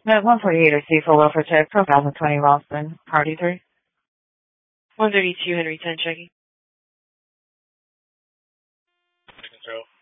At 148 receive for welfare check, 2020 Ralston, Party 3. 132 Henry 10 checking. Control.